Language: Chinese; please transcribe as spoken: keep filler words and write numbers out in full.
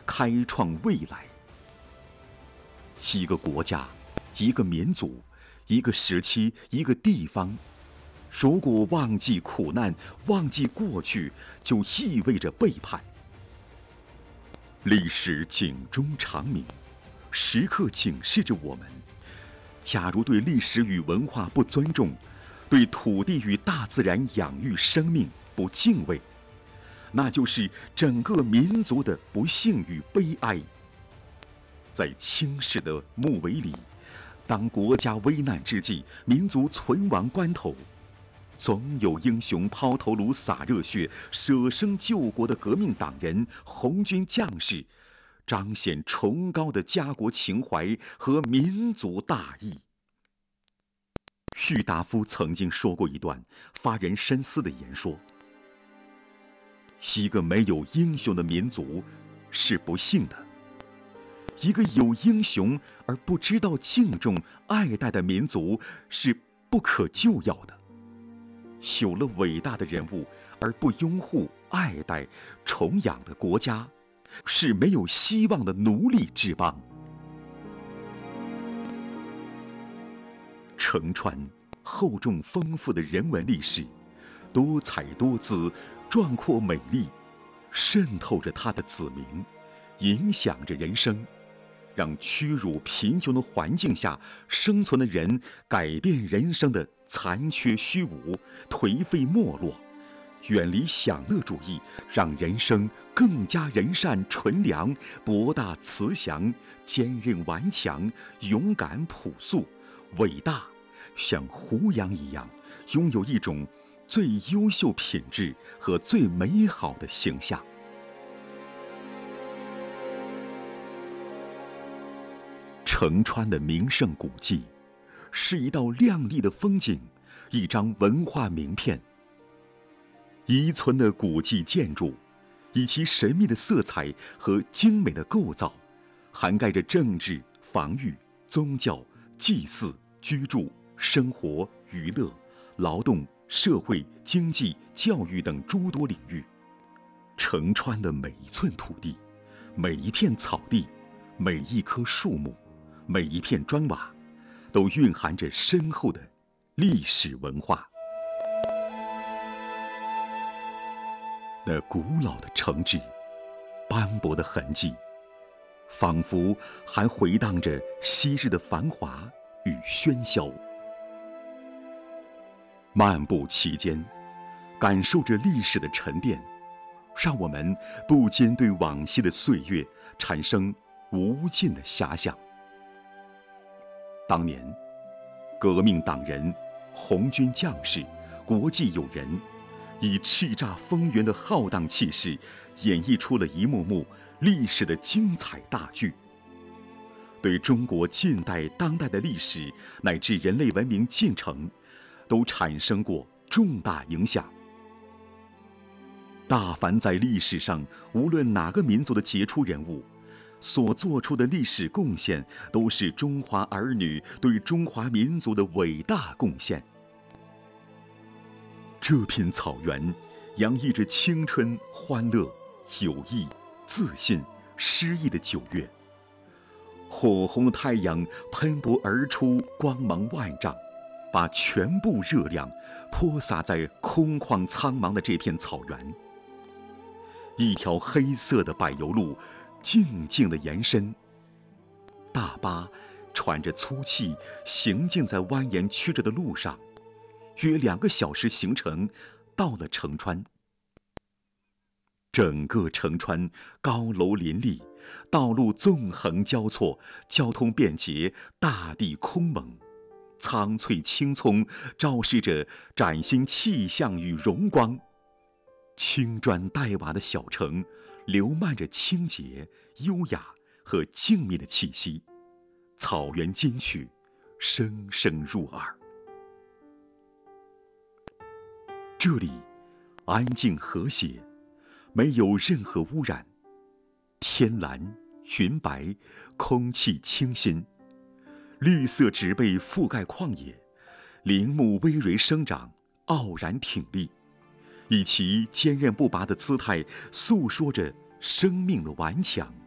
开创未来。一个国家，一个民族，一个时期，一个地方，如果忘记苦难，忘记过去，就意味着背叛。历史警钟长鸣，时刻警示着我们：假如对历史与文化不尊重，对土地与大自然养育生命不敬畏，那就是整个民族的不幸与悲哀。在轻视的木围里，当国家危难之际，民族存亡关头，总有英雄抛头颅洒热血，舍生救国的革命党人、红军将士，彰显崇高的家国情怀和民族大义。郁达夫曾经说过一段发人深思的言说：一个没有英雄的民族是不幸的，一个有英雄而不知道敬重爱戴的民族是不可救药的。有了伟大的人物而不拥护、爱戴、崇仰的国家，是没有希望的奴隶之邦。承传厚重丰富的人文历史，多彩多姿、壮阔美丽，渗透着它的子民，影响着人生，让屈辱贫穷的环境下生存的人改变人生的残缺虚无、颓废没落，远离享乐主义，让人生更加人善纯良、博大慈祥、坚韧顽强、勇敢朴素、伟大，像胡杨一样，拥有一种最优秀品质和最美好的形象。承川的名胜古迹，是一道亮丽的风景，一张文化名片。遗存的古迹建筑，以其神秘的色彩和精美的构造，涵盖着政治、防御、宗教、祭祀、居住、生活、娱乐、劳动、社会、经济、教育等诸多领域。承川的每一寸土地，每一片草地，每一棵树木，每一片砖瓦，都蕴含着深厚的历史文化。那古老的城址，斑驳的痕迹，仿佛还回荡着昔日的繁华与喧嚣。漫步其间，感受着历史的沉淀，让我们不禁对往昔的岁月产生无尽的遐想。当年，革命党人、红军将士、国际友人，以叱咤风云的浩荡气势，演绎出了一幕幕历史的精彩大剧，对中国近代当代的历史乃至人类文明进程，都产生过重大影响。大凡在历史上，无论哪个民族的杰出人物，所做出的历史贡献，都是中华儿女对中华民族的伟大贡献。这片草原洋溢着青春、欢乐、友谊、自信、诗意的九月。火红的太阳喷薄而出，光芒万丈，把全部热量泼洒在空旷苍茫的这片草原。一条黑色的柏油路静静地延伸，大巴喘着粗气行进在蜿蜒曲折的路上，约两个小时行程，到了承川。整个承川高楼林立，道路纵横交错，交通便捷，大地空蒙，苍翠青葱昭示着崭新气象与荣光。青砖黛瓦的小城，流漫着清洁、优雅和静谧的气息，草原金曲声声入耳。这里安静和谐，没有任何污染，天蓝云白，空气清新，绿色植被覆盖旷野，林木葳蕤生长，傲然挺立，以其坚韧不拔的姿态，诉说着生命的顽强